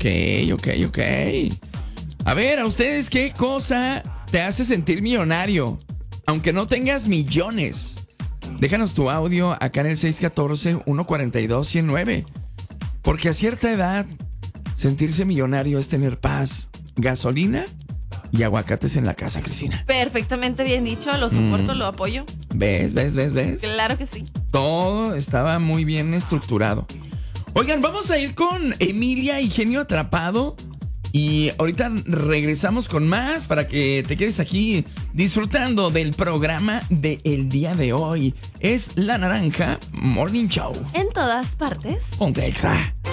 Ok. A ver, ¿a ustedes qué cosa te hace sentir millonario? Aunque no tengas millones. Déjanos tu audio acá en el 614-142-109. Porque a cierta edad, sentirse millonario es tener paz, gasolina y aguacates en la casa, Cristina. Perfectamente bien dicho, lo soporto, lo apoyo. ¿Ves? Claro que sí. Todo estaba muy bien estructurado. Oigan, vamos a ir con Emilia y Genio Atrapado. Y ahorita regresamos con más para que te quedes aquí disfrutando del programa del día de hoy. Es La Naranja Morning Show. En todas partes. Ponte Exa.